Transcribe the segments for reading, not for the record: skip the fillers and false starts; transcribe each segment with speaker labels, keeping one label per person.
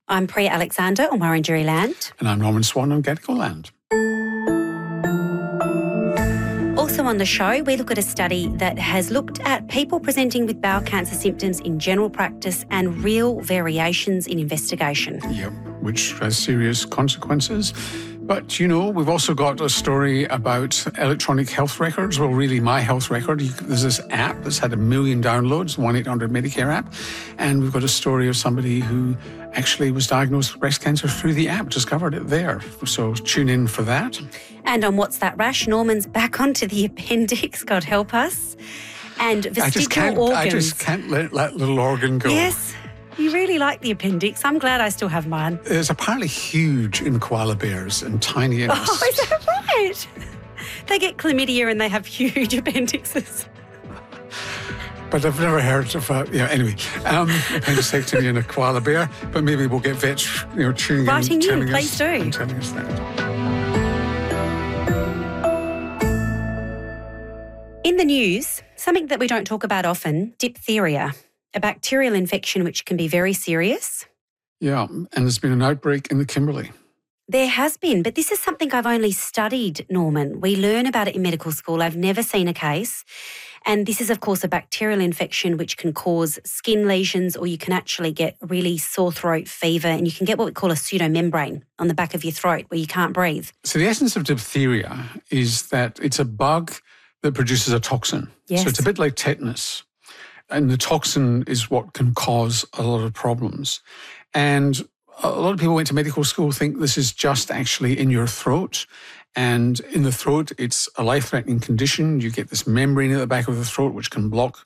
Speaker 1: I'm Priya Alexander on Wurundjeri Land.
Speaker 2: And I'm Norman Swan on Gadigal Land.
Speaker 1: Also on the show, we look at a study that has looked at people presenting with bowel cancer symptoms in general practice and real variations in investigation.
Speaker 2: Yep, which has serious consequences. But, we've also got a story about electronic health records. Well, really, My Health Record. There's this app that's had 1 million downloads, 1-800-Medicare app. And we've got a story of somebody who actually was diagnosed with breast cancer through the app, discovered it there. So tune in for that.
Speaker 1: And on What's That Rash, Norman's back onto the appendix, God help us. And vestigial organs.
Speaker 2: I just can't let that little organ go.
Speaker 1: Yes. You really like the appendix. I'm glad I still have mine.
Speaker 2: It's apparently huge in koala bears and tiny in us.
Speaker 1: Oh, is that right? They get chlamydia and they have huge appendixes.
Speaker 2: But I've never heard of anyway, appendicectomy in a koala bear. But maybe we'll get vets, tuning
Speaker 1: Writing
Speaker 2: in,
Speaker 1: in, please do.
Speaker 2: And telling us that.
Speaker 1: In the news, something that we don't talk about often, diphtheria, a bacterial infection which can be very serious.
Speaker 2: Yeah, and there's been an outbreak in the Kimberley.
Speaker 1: There has been, but this is something I've only studied, Norman. We learn about it in medical school. I've never seen a case. And this is, of course, a bacterial infection which can cause skin lesions, or you can actually get really sore throat, fever, and you can get what we call a pseudomembrane on the back of your throat where you can't breathe.
Speaker 2: So the essence of diphtheria is that it's a bug that produces a toxin.
Speaker 1: Yes.
Speaker 2: So it's a bit like tetanus. And the toxin is what can cause a lot of problems. And a lot of people went to medical school think this is just actually in your throat. And in the throat, it's a life-threatening condition. You get this membrane at the back of the throat, which can block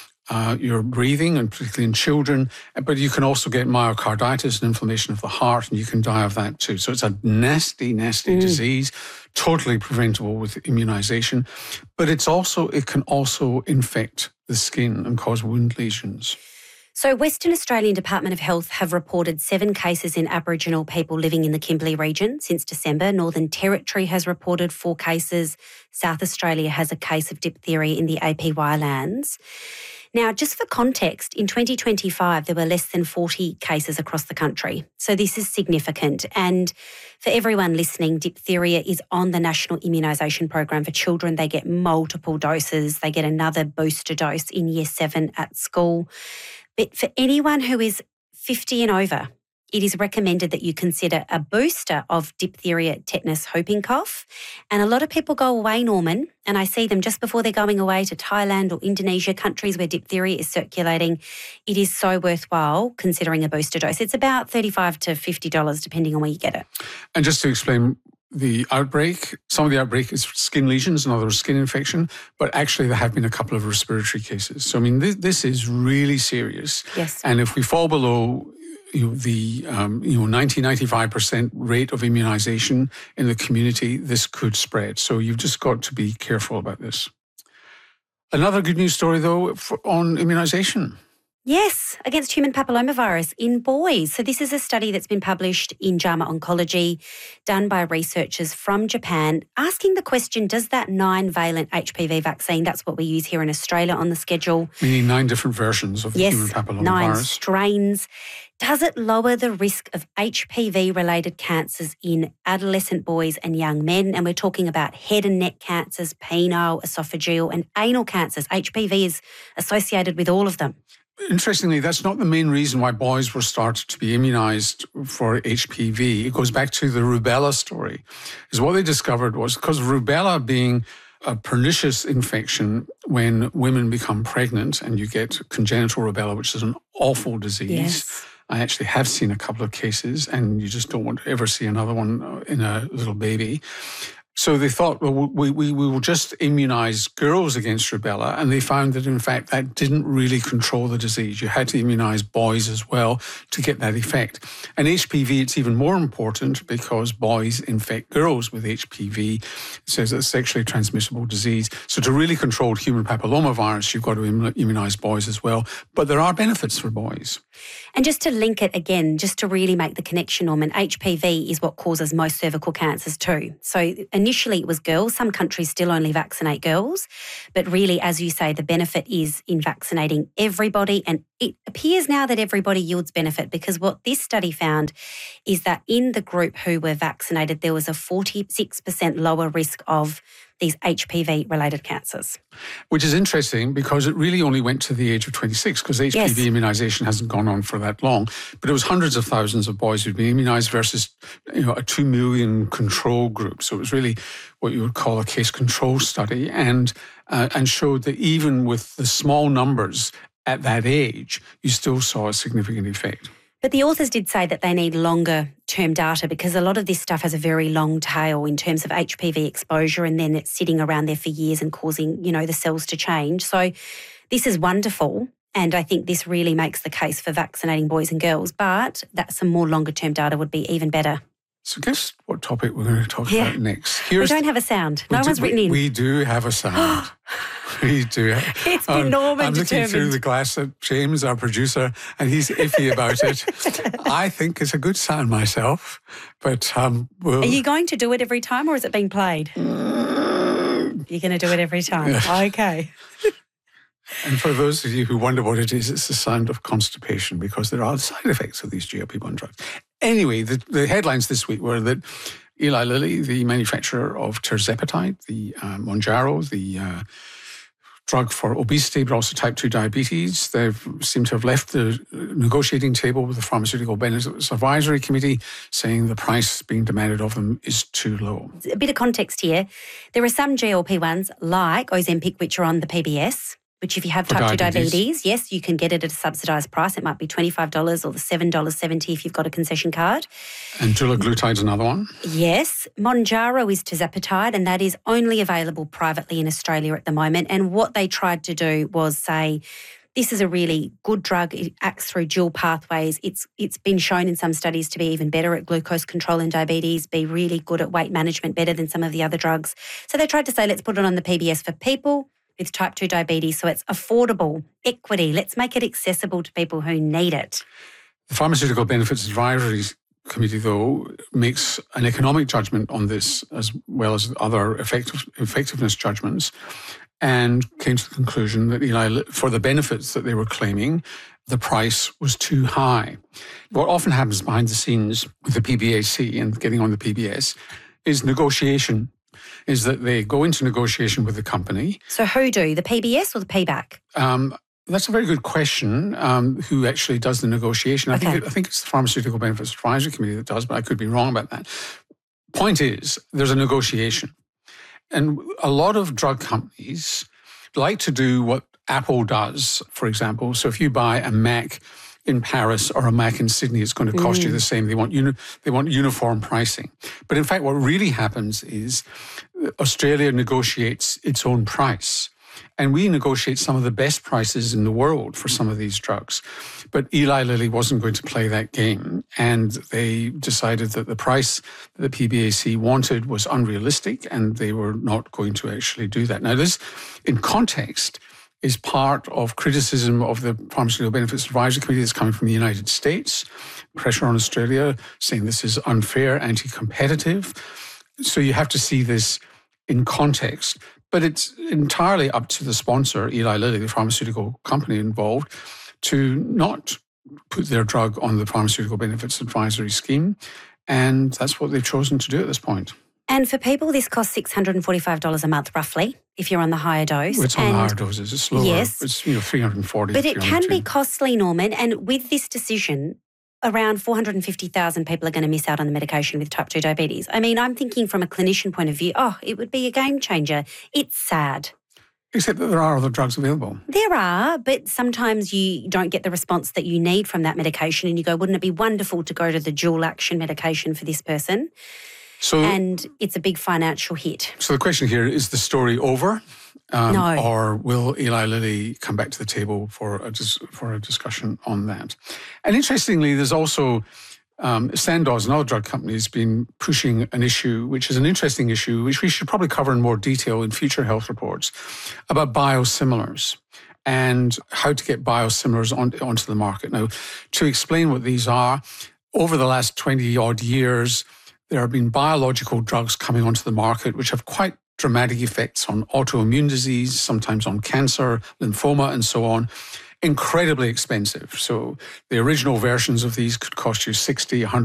Speaker 2: your breathing, and particularly in children. But you can also get myocarditis and inflammation of the heart, and you can die of that too. So it's a nasty, nasty disease, totally preventable with immunization. But it can also infect the skin and cause wound lesions.
Speaker 1: So Western Australian Department of Health have reported 7 cases in Aboriginal people living in the Kimberley region since December. Northern Territory has reported 4 cases. South Australia has a case of diphtheria in the APY lands. Now, just for context, in 2025, there were less than 40 cases across the country. So this is significant. And for everyone listening, diphtheria is on the National Immunisation Program for children. They get multiple doses. They get another booster dose in Year 7 at school. But for anyone who is 50 and over, it is recommended that you consider a booster of diphtheria, tetanus, whooping cough. And a lot of people go away, Norman, and I see them just before they're going away to Thailand or Indonesia, countries where diphtheria is circulating. It is so worthwhile considering a booster dose. It's about $35 to $50 depending on where you get it.
Speaker 2: And just to explain the outbreak, some of the outbreak is skin lesions, in other words, skin infection, but actually there have been a couple of respiratory cases. So, this is really serious.
Speaker 1: Yes.
Speaker 2: And if we fall below the 90-95% rate of immunisation in the community, this could spread. So you've just got to be careful about this. Another good news story, though, on immunisation.
Speaker 1: Yes, against human papillomavirus in boys. So this is a study that's been published in JAMA Oncology, done by researchers from Japan, asking the question, does that 9-valent HPV vaccine, that's what we use here in Australia on the schedule.
Speaker 2: Meaning 9 different versions of the human papillomavirus. 9
Speaker 1: strains. Does it lower the risk of HPV-related cancers in adolescent boys and young men? And we're talking about head and neck cancers, penile, esophageal, and anal cancers. HPV is associated with all of them.
Speaker 2: Interestingly, that's not the main reason why boys were started to be immunised for HPV. It goes back to the rubella story. Is what they discovered was because rubella being a pernicious infection when women become pregnant and you get congenital rubella, which is an awful disease.
Speaker 1: Yes.
Speaker 2: I actually have seen a couple of cases, and you just don't want to ever see another one in a little baby. So they thought, well, we will just immunise girls against rubella, and they found that, in fact, that didn't really control the disease. You had to immunise boys as well to get that effect. And HPV, it's even more important because boys infect girls with HPV. It says it's a sexually transmissible disease. So to really control human papillomavirus, you've got to immunise boys as well. But there are benefits for boys.
Speaker 1: And just to link it again, just to really make the connection, Norman, HPV is what causes most cervical cancers too. So initially it was girls. Some countries still only vaccinate girls. But really, as you say, the benefit is in vaccinating everybody. And it appears now that everybody yields benefit, because what this study found is that in the group who were vaccinated, there was a 46% lower risk of these HPV-related cancers.
Speaker 2: Which is interesting because it really only went to the age of 26, because HPV immunisation hasn't gone on for that long. But it was hundreds of thousands of boys who'd been immunised versus a 2 million control group. So it was really what you would call a case control study, and showed that even with the small numbers at that age, you still saw a significant effect.
Speaker 1: But the authors did say that they need longer term data, because a lot of this stuff has a very long tail in terms of HPV exposure, and then it's sitting around there for years and causing, the cells to change. So this is wonderful, and I think this really makes the case for vaccinating boys and girls, but that some more longer term data would be even better.
Speaker 2: So guess what topic we're going to talk about next?
Speaker 1: We don't have a sound. No one's written in.
Speaker 2: We do have a sound. We do.
Speaker 1: It's been Norman
Speaker 2: I'm looking through the glass at James, our producer, and he's iffy about it. I think it's a good sound myself, but Are
Speaker 1: you going to do it every time, or is it being played? You're going to do it every time. Okay.
Speaker 2: And for those of you who wonder what it is, it's the sound of constipation, because there are side effects of these GLP-1 drugs. Anyway, the headlines this week were that Eli Lilly, the manufacturer of tirzepatide, the Mounjaro, the drug for obesity, but also type 2 diabetes, they seem to have left the negotiating table with the Pharmaceutical Benefits Advisory Committee, saying the price being demanded of them is too low.
Speaker 1: A bit of context here. There are some GLP-1s like Ozempic, which are on the PBS, which if you have type 2 diabetes, yes, you can get it at a subsidised price. It might be $25 or the $7.70 if you've got a concession card.
Speaker 2: And dulaglutide's another one?
Speaker 1: Yes. Mounjaro is tirzepatide, and that is only available privately in Australia at the moment. And what they tried to do was say, this is a really good drug. It acts through dual pathways. It's been shown in some studies to be even better at glucose control in diabetes, be really good at weight management, better than some of the other drugs. So they tried to say, let's put it on the PBS for people with type 2 diabetes, so it's affordable, equity. Let's make it accessible to people who need it.
Speaker 2: The Pharmaceutical Benefits Advisory Committee, though, makes an economic judgment on this as well as other effectiveness judgments, and came to the conclusion that for the benefits that they were claiming, the price was too high. What often happens behind the scenes with the PBAC and getting on the PBS is negotiation. Is that they go into negotiation with the company.
Speaker 1: So who do? The PBS or the PBAC?
Speaker 2: That's a very good question. Who actually does the negotiation? I think it's the Pharmaceutical Benefits Advisory Committee that does, but I could be wrong about that. Point is, there's a negotiation. And a lot of drug companies like to do what Apple does, for example. So if you buy a Mac in Paris or a Mac in Sydney, it's going to cost you the same. They want uniform pricing. But in fact, what really happens is Australia negotiates its own price. And we negotiate some of the best prices in the world for some of these drugs. But Eli Lilly wasn't going to play that game. And they decided that the price that the PBAC wanted was unrealistic, and they were not going to actually do that. Now, this, in context, is part of criticism of the Pharmaceutical Benefits Advisory Committee that's coming from the United States, pressure on Australia, saying this is unfair, anti-competitive. So you have to see this in context. But it's entirely up to the sponsor, Eli Lilly, the pharmaceutical company involved, to not put their drug on the Pharmaceutical Benefits Advisory Scheme. And that's what they've chosen to do at this point.
Speaker 1: And for people, this costs $645 a month, roughly, if you're on the higher dose.
Speaker 2: It's on the higher doses. It's lower.
Speaker 1: Yes.
Speaker 2: It's $340.
Speaker 1: But it can be costly, Norman. And with this decision, around 450,000 people are going to miss out on the medication with type 2 diabetes. I mean, I'm thinking from a clinician point of view, it would be a game changer. It's sad.
Speaker 2: Except that there are other drugs available.
Speaker 1: There are, but sometimes you don't get the response that you need from that medication, and you go, wouldn't it be wonderful to go to the dual action medication for this person? And it's a big financial hit.
Speaker 2: So the question here, is the story over?
Speaker 1: No.
Speaker 2: Or will Eli Lilly come back to the table for a discussion on that? And interestingly, there's also Sandoz, another drug company, has been pushing an issue, which is an interesting issue, which we should probably cover in more detail in future health reports, about biosimilars and how to get biosimilars onto the market. Now, to explain what these are, over the last 20-odd years, there have been biological drugs coming onto the market which have quite dramatic effects on autoimmune disease, sometimes on cancer, lymphoma, and so on. Incredibly expensive. So the original versions of these could cost you $60,000,